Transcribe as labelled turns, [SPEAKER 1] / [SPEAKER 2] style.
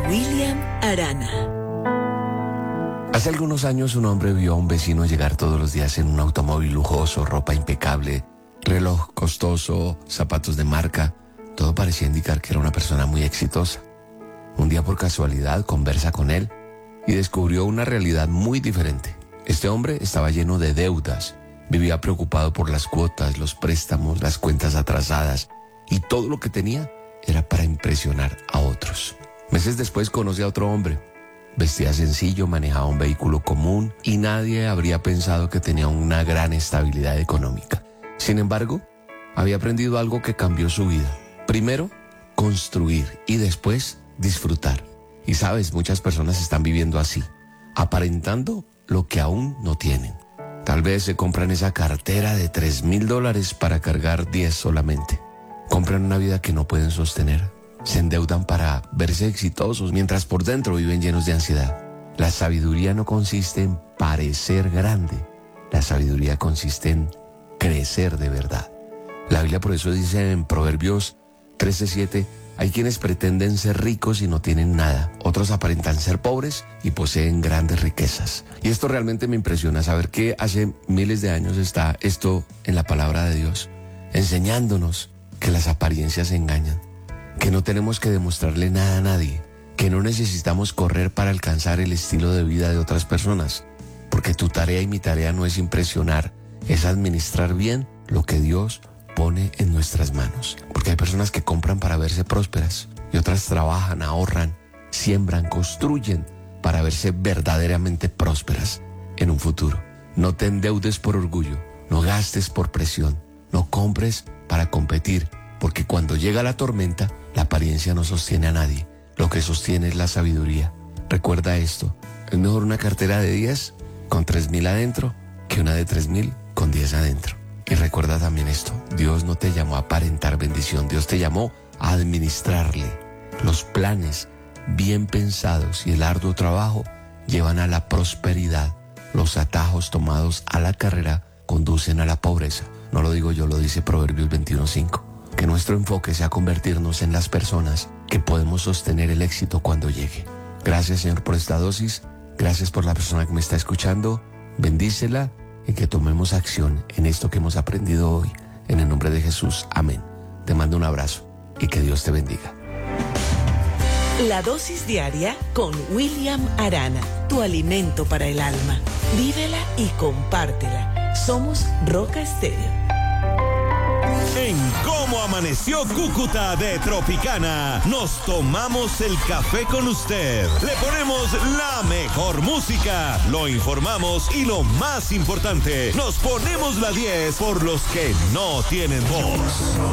[SPEAKER 1] William Arana.
[SPEAKER 2] Hace algunos años un hombre vio a un vecino llegar todos los días en un automóvil lujoso, ropa impecable, reloj costoso, zapatos de marca. Todo parecía indicar que era una persona muy exitosa. Un día por casualidad conversa con él y descubrió una realidad muy diferente. Este hombre estaba lleno de deudas, vivía preocupado por las cuotas, los préstamos, las cuentas atrasadas y todo lo que tenía era para impresionar a otros. Meses después conoce a otro hombre. Vestía sencillo, manejaba un vehículo común y nadie habría pensado que tenía una gran estabilidad económica. Sin embargo, había aprendido algo que cambió su vida. Primero, construir y después disfrutar. Y sabes, muchas personas están viviendo así, aparentando lo que aún no tienen. Tal vez se compran esa cartera de $3,000 para cargar 10 solamente. Compran una vida que no pueden sostener. Se endeudan para verse exitosos, mientras por dentro viven llenos de ansiedad. La sabiduría no consiste en parecer grande. La sabiduría consiste en crecer de verdad. La Biblia por eso dice en Proverbios 13:7, hay quienes pretenden ser ricos y no tienen nada. Otros aparentan ser pobres y poseen grandes riquezas. Y esto realmente me impresiona, saber que hace miles de años está esto en la palabra de Dios, enseñándonos que las apariencias engañan, que no tenemos que demostrarle nada a nadie, que no necesitamos correr para alcanzar el estilo de vida de otras personas, porque tu tarea y mi tarea no es impresionar, es administrar bien lo que Dios pone en nuestras manos. Porque hay personas que compran para verse prósperas y otras trabajan, ahorran, siembran, construyen para verse verdaderamente prósperas en un futuro. No te endeudes por orgullo, no gastes por presión, no compres para competir, porque cuando llega la tormenta, la apariencia no sostiene a nadie. Lo que sostiene es la sabiduría. Recuerda esto, es mejor una cartera de 10 con 3,000 adentro que una de 3,000 con 10 adentro. Y recuerda también esto, Dios no te llamó a aparentar bendición, Dios te llamó a administrarle. Los planes bien pensados y el arduo trabajo llevan a la prosperidad. Los atajos tomados a la carrera conducen a la pobreza. No lo digo yo, lo dice Proverbios 21:5. Que nuestro enfoque sea convertirnos en las personas que podemos sostener el éxito cuando llegue. Gracias, Señor, por esta dosis. Gracias por la persona que me está escuchando. Bendícela y que tomemos acción en esto que hemos aprendido hoy. En el nombre de Jesús, amén. Te mando un abrazo y que Dios te bendiga.
[SPEAKER 1] La dosis diaria con William Arana, tu alimento para el alma. Vívela y compártela. Somos Roca Estéreo.
[SPEAKER 3] En Cómo Amaneció Cúcuta de Tropicana, nos tomamos el café con usted. Le ponemos la mejor música, lo informamos y lo más importante, nos ponemos la 10 por los que no tienen voz.